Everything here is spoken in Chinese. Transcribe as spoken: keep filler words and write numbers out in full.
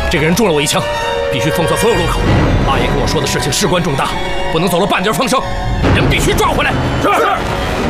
这个人中了我一枪，必须封锁所有路口。阿爷跟我说的事情事关重大，不能走了半点风声，人必须抓回来。是。